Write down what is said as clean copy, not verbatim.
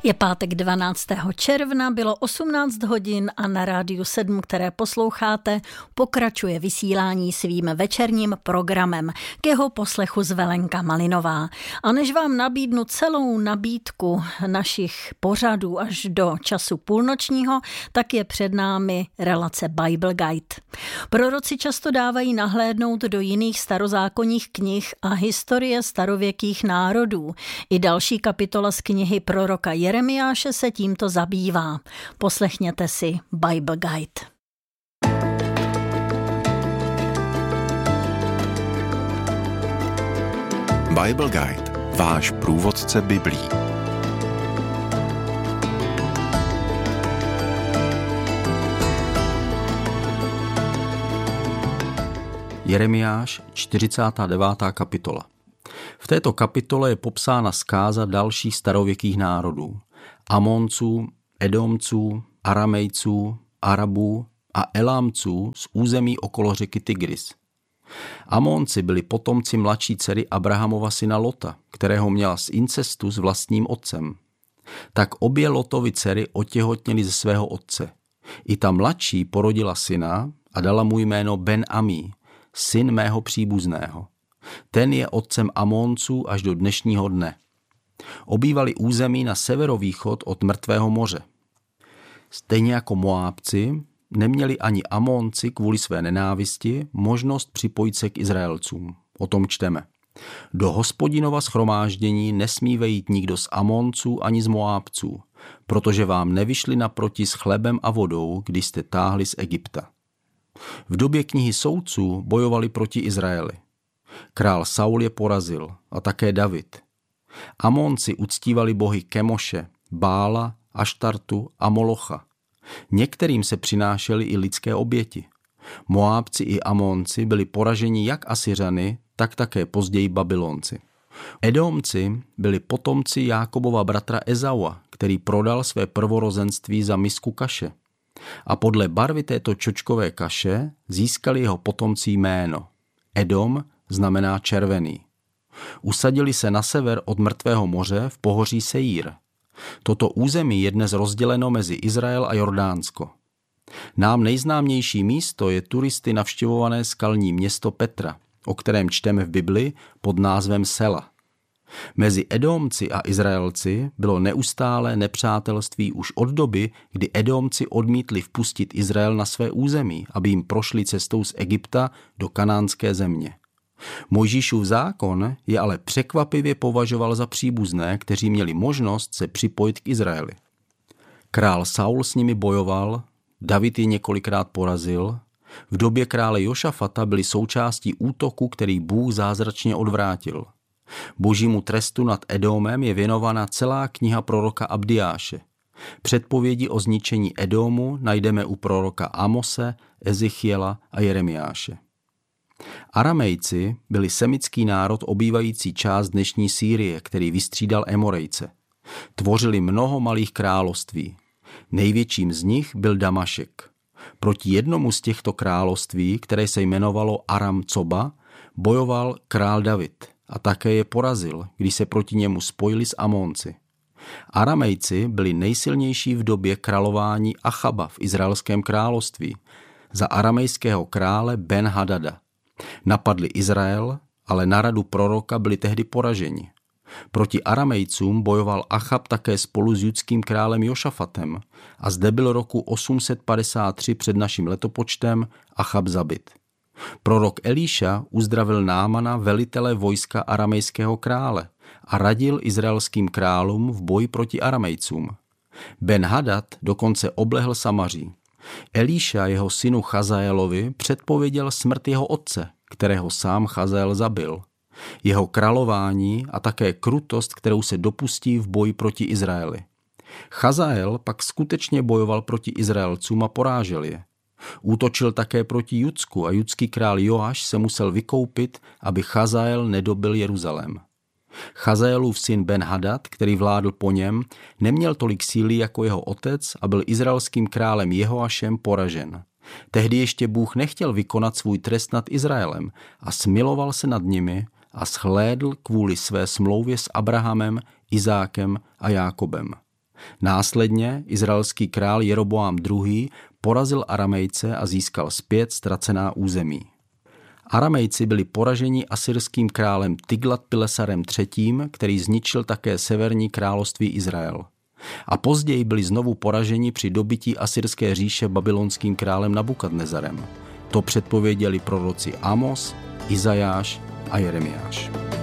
Je pátek 12. června, bylo 18 hodin a na Rádiu 7, které posloucháte, pokračuje vysílání svým večerním programem. K jeho poslechu Zvelenka Malinová. A než vám nabídnu celou nabídku našich pořadů až do času půlnočního, tak je před námi relace Bible Guide. Proroci často dávají nahlédnout do jiných starozákonních knih a historie starověkých národů. I další kapitola z knihy proroka Jeremiáše se tímto zabývá. Poslechněte si Bible Guide. Bible Guide, váš průvodce Biblí. Jeremiáš, 49. kapitola. V této kapitole je popsána zkáza dalších starověkých národů. Amonců, Edomců, Aramejců, Arabů a Elámců z území okolo řeky Tigris. Amonci byli potomci mladší dcery Abrahamova syna Lota, kterého měla z incestu s vlastním otcem. Tak obě Lotovy dcery otěhotněly ze svého otce. I ta mladší porodila syna a dala mu jméno Ben-Amí, syn mého příbuzného. Ten je otcem Amonců až do dnešního dne. Obývali území na severovýchod od Mrtvého moře. Stejně jako Moábci, neměli ani Amonci kvůli své nenávisti možnost připojit se k Izraelcům. O tom čteme. Do Hospodinova shromáždění nesmí vejít nikdo z Amonců ani z Moábců, protože vám nevyšli naproti s chlebem a vodou, když jste táhli z Egypta. V době knihy soudců bojovali proti Izraeli. Král Saul je porazil a také David. Amonci uctívali bohy Kemoše, Bála, Aštartu a Molocha. Některým se přinášely i lidské oběti. Moábci i Amonci byli poraženi jak Asyřany, tak také později Babylonci. Edomci byli potomci Jákobova bratra Ezaua, který prodal své prvorozenství za misku kaše. A podle barvy této čočkové kaše získali jeho potomci jméno. Edom znamená červený. Usadili se na sever od Mrtvého moře v pohoří Seír. Toto území je dnes rozděleno mezi Izrael a Jordánsko. Nám nejznámější místo je turisty navštěvované skalní město Petra, o kterém čteme v Bibli pod názvem Sela. Mezi Edomci a Izraelci bylo neustálé nepřátelství už od doby, kdy Edomci odmítli vpustit Izrael na své území, aby jim prošli cestou z Egypta do kanánské země. Mojžíšův zákon je ale překvapivě považoval za příbuzné, kteří měli možnost se připojit k Izraeli. Král Saul s nimi bojoval, David je několikrát porazil, v době krále Jošafata byli součástí útoku, který Bůh zázračně odvrátil. Božímu trestu nad Edomem je věnována celá kniha proroka Abdiáše. Předpovědi o zničení Edomu najdeme u proroka Amose, Ezechiela a Jeremiáše. Aramejci byli semický národ obývající část dnešní Sýrie, který vystřídal Emorejce. Tvořili mnoho malých království. Největším z nich byl Damašek. Proti jednomu z těchto království, které se jmenovalo Aram Coba, bojoval král David a také je porazil, když se proti němu spojili s Amonci. Aramejci byli nejsilnější v době králování Achaba v izraelském království za aramejského krále Ben-Hadada. Napadli Izrael, ale na radu proroka byli tehdy poraženi. Proti Aramejcům bojoval Achab také spolu s judským králem Jošafatem a zde byl roku 853 před naším letopočtem Achab zabit. Prorok Elíša uzdravil Námana, velitele vojska aramejského krále, a radil izraelským králům v boji proti Aramejcům. Ben-Hadad dokonce oblehl Samaří. Elíša jeho synu Chazaelovi předpověděl smrt jeho otce, kterého sám Chazael zabil. Jeho králování a také krutost, kterou se dopustí v boji proti Izraeli. Chazael pak skutečně bojoval proti Izraelcům a porážel je. Útočil také proti Judsku a judský král Joáš se musel vykoupit, aby Chazael nedobyl Jeruzalém. Chazaelův syn Ben-Hadad, který vládl po něm, neměl tolik síly jako jeho otec a byl izraelským králem Jehoašem poražen. Tehdy ještě Bůh nechtěl vykonat svůj trest nad Izraelem a smiloval se nad nimi a shlédl kvůli své smlouvě s Abrahamem, Izákem a Jákobem. Následně izraelský král Jeroboám II. Porazil Aramejce a získal zpět ztracená území. Aramejci byli poraženi asyrským králem Tiglat-Pilesarem III., který zničil také severní království Izrael. A později byli znovu poraženi při dobytí asyrské říše babylonským králem Nabukadnezarem. To předpověděli proroci Amos, Izajáš a Jeremiáš.